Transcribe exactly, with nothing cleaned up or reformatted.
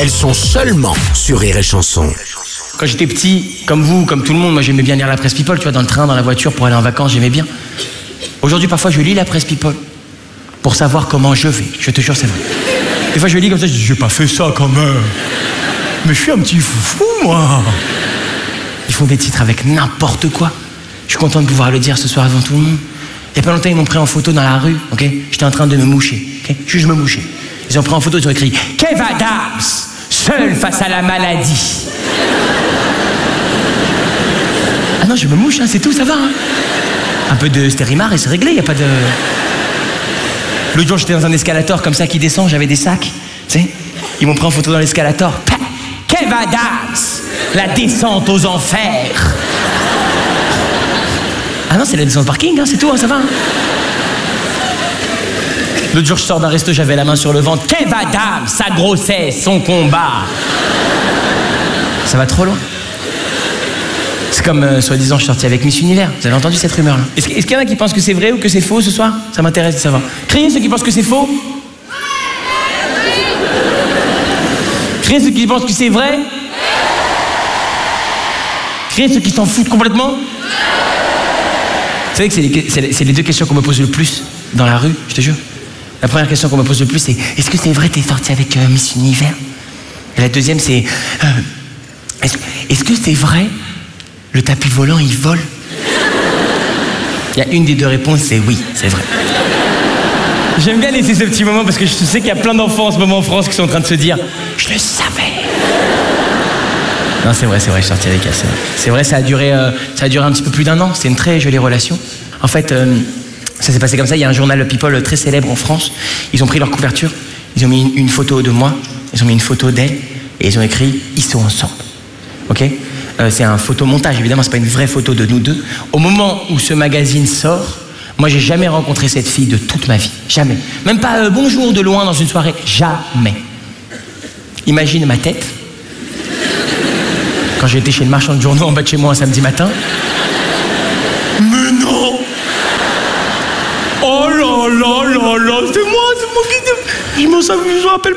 elles sont seulement sur Rire et Chanson. Quand j'étais petit, comme vous, comme tout le monde, moi j'aimais bien lire la presse People, tu vois, dans le train, dans la voiture, pour aller en vacances, j'aimais bien. Aujourd'hui, parfois, je lis la presse People pour savoir comment je vais. Je te jure, c'est vrai. Des fois, je lis comme ça, je dis, j'ai pas fait ça quand même. Mais je suis un petit foufou, moi. Ils font des titres avec n'importe quoi. Je suis content de pouvoir le dire ce soir devant tout le monde. Il y a pas longtemps, ils m'ont pris en photo dans la rue, ok? J'étais en train de me moucher, ok? Juste me moucher. Ils ont pris en photo, ils ont écrit « Kev Adams, seul face à la maladie ». Ah non, je me mouche, hein, c'est tout, ça va. Hein. Un peu de stérimar et c'est réglé, il n'y a pas de... L'autre jour, j'étais dans un escalator comme ça qui descend, j'avais des sacs, tu sais. Ils m'ont pris en photo dans l'escalator. Kev Adams, la descente aux enfers. Ah non, c'est la descente parking, hein, c'est tout, hein, ça va. Hein. L'autre jour, je sors d'un resto, j'avais la main sur le ventre. Kev Adams, sa grossesse, son combat. Ça va trop loin. C'est comme, euh, soi-disant, je suis sorti avec Miss Univers. Vous avez entendu cette rumeur-là? Est-ce qu'il est y en a qui pensent que c'est vrai ou que c'est faux ce soir? Ça m'intéresse de savoir. Criez ceux qui pensent que c'est faux. Criez ceux qui pensent que c'est vrai. Criez ceux qui s'en foutent complètement. Vous savez que c'est les, c'est les, c'est les deux questions qu'on me pose le plus dans la rue, je te jure. La première question qu'on me pose le plus, c'est est-ce que c'est vrai que t'es sorti avec euh, Miss Univers? Et la deuxième, c'est euh, est-ce, est-ce que c'est vrai le tapis volant, il vole? Il y a une des deux réponses, c'est oui, c'est vrai. J'aime bien laisser ce petit moment parce que je sais qu'il y a plein d'enfants en ce moment en France qui sont en train de se dire je le savais. Non, c'est vrai, c'est vrai, je suis sorti avec elle, c'est vrai. C'est vrai, ça a duré, euh, ça a duré un petit peu plus d'un an. C'était une très jolie relation. En fait, euh, ça s'est passé comme ça. Il y a un journal People très célèbre en France. Ils ont pris leur couverture, ils ont mis une, une photo de moi, ils ont mis une photo d'elle et ils ont écrit ils sont ensemble. Ok? Euh, c'est un photomontage, évidemment, c'est pas une vraie photo de nous deux. Au moment où ce magazine sort, moi, j'ai jamais rencontré cette fille de toute ma vie, jamais. Même pas euh, bonjour de loin dans une soirée, jamais. Imagine ma tête. Quand j'étais chez le marchand de journaux en bas de chez moi un samedi matin. Mais non! Oh là là là là, c'est moi, c'est moi qui... Je m'en rappelle